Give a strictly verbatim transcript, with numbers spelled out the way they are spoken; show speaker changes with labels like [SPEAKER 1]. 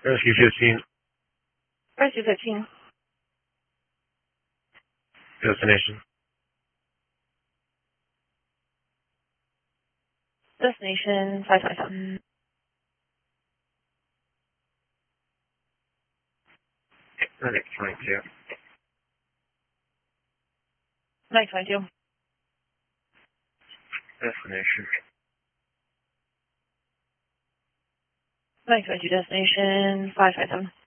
[SPEAKER 1] Rescue fifteen.
[SPEAKER 2] Rescue fifteen.
[SPEAKER 1] Destination.
[SPEAKER 2] Destination five five seven.
[SPEAKER 1] Medic twenty-two.
[SPEAKER 2] Nine twenty-two.
[SPEAKER 1] Destination.
[SPEAKER 2] Nine twenty-two destination five five seven.